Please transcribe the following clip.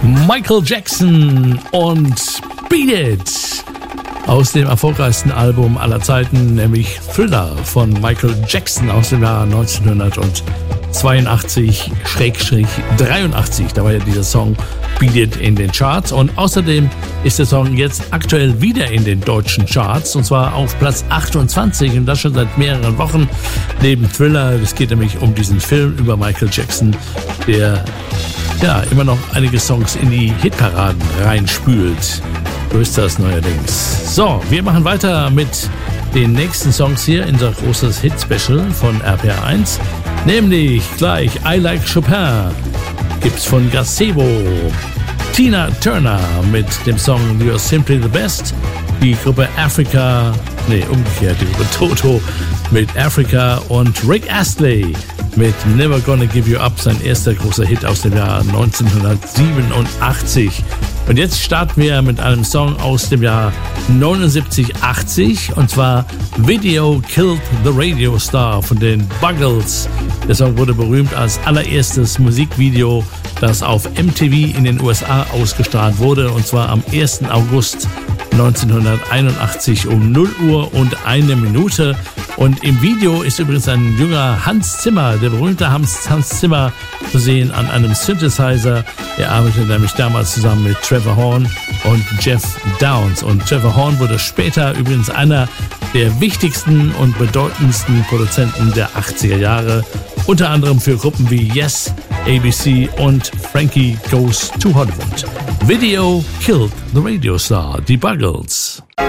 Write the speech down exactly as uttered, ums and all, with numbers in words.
Michael Jackson und Beat It aus dem erfolgreichsten Album aller Zeiten, nämlich Thriller von Michael Jackson aus dem Jahr neunzehnhundertzweiundachtzig dreiundachtzig. Da war ja dieser Song Beat It in den Charts und außerdem ist der Song jetzt aktuell wieder in den deutschen Charts und zwar auf Platz achtundzwanzig und das schon seit mehreren Wochen neben Thriller. Es geht nämlich um diesen Film über Michael Jackson, der ja immer noch einige Songs in die Hitparaden reinspült. So ist das neuerdings. So, wir machen weiter mit den nächsten Songs hier in unser großes Hit-Special von R P R eins, nämlich gleich I Like Chopin gibt's von Gazebo, Tina Turner mit dem Song You're Simply the Best, die Gruppe Africa, nee, umgekehrt, die Gruppe Toto mit Africa und Rick Astley mit Never Gonna Give You Up, sein erster großer Hit aus dem Jahr neunzehnhundertsiebenundachtzig. Und jetzt starten wir mit einem Song aus dem Jahr neunundsiebzig achtzig und zwar Video Killed the Radio Star von den Buggles. Der Song wurde berühmt als allererstes Musikvideo, das auf M T V in den U S A ausgestrahlt wurde und zwar am ersten August neunzehnhunderteinundachtzig um null Uhr und eine Minute. Und im Video ist übrigens ein junger Hans Zimmer, der berühmte Hans, Hans Zimmer, zu sehen an einem Synthesizer. Er arbeitete nämlich damals zusammen mit Trevor Horn und Jeff Downes. Und Trevor Horn wurde später übrigens einer der wichtigsten und bedeutendsten Produzenten der achtziger Jahre. Unter anderem für Gruppen wie Yes, A B C und Frankie Goes to Hollywood. Video Killed the Radio Star, die Buggles.